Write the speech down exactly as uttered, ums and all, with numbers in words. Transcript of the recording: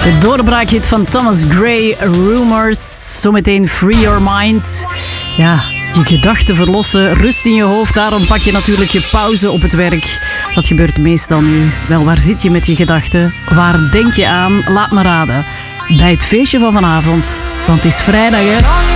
De doorbraakhit van Thomas Gray, Rumors. Zometeen Free Your Mind. Ja, je gedachten verlossen, rust in je hoofd. Daarom pak je natuurlijk je pauze op het werk. Dat gebeurt meestal nu. Wel, waar zit je met je gedachten? Waar denk je aan? Laat me raden. Bij het feestje van vanavond. Want het is vrijdag, hè?